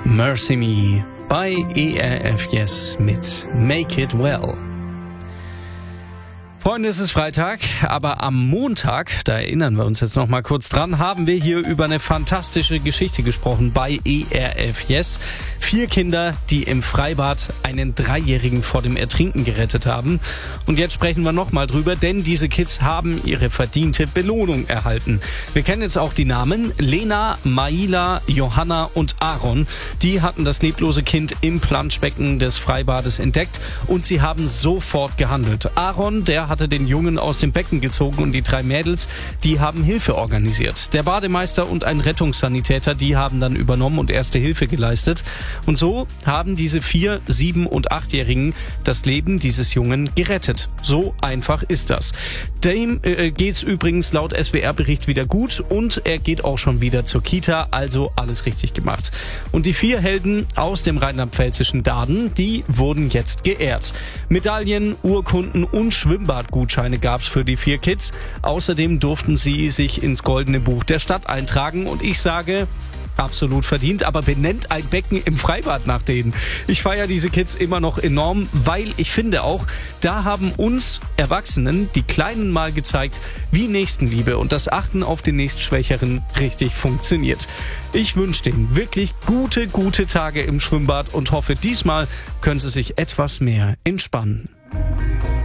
Mercy Me bei ERF Yes mit Make It Well. Freunde, es ist Freitag, aber am Montag, da erinnern wir uns jetzt noch mal kurz dran, haben wir hier über eine fantastische Geschichte gesprochen bei ERF Yes. 4 Kinder, die im Freibad einen 3-Jährigen vor dem Ertrinken gerettet haben. Und jetzt sprechen wir noch mal drüber, denn diese Kids haben ihre verdiente Belohnung erhalten. Wir kennen jetzt auch die Namen Lena, Maila, Johanna und Aaron. Die hatten das leblose Kind im Planschbecken des Freibades entdeckt und sie haben sofort gehandelt. Aaron, der hatte den Jungen aus dem Becken gezogen und die 3 Mädels, die haben Hilfe organisiert. Der Bademeister und ein Rettungssanitäter, die haben dann übernommen und erste Hilfe geleistet. Und so haben diese 4-, 7- und 8-Jährigen das Leben dieses Jungen gerettet. So einfach ist das. Dem geht's übrigens laut SWR-Bericht wieder gut und er geht auch schon wieder zur Kita, also alles richtig gemacht. Und die 4 Helden aus dem rheinland-pfälzischen Dahden, die wurden jetzt geehrt. Medaillen, Urkunden und Schwimmbadgutscheine gab's für die 4 Kids. Außerdem durften sie sich ins Goldene Buch der Stadt eintragen und ich sage, absolut verdient, aber benennt ein Becken im Freibad nach denen. Ich feiere diese Kids immer noch enorm, weil ich finde auch, da haben uns Erwachsenen, die Kleinen mal gezeigt, wie Nächstenliebe und das Achten auf den Nächstschwächeren richtig funktioniert. Ich wünsche denen wirklich gute Tage im Schwimmbad und hoffe, diesmal können sie sich etwas mehr entspannen.